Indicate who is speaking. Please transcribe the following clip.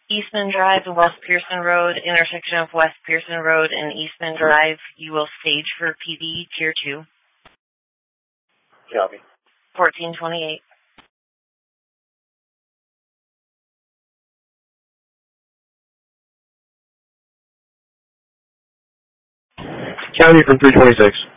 Speaker 1: Eastman Drive and West Pearson Road, intersection of West Pearson Road and Eastman Drive, you will stage for PD Tier 2.
Speaker 2: Copy.
Speaker 1: 1428.
Speaker 3: County from 326.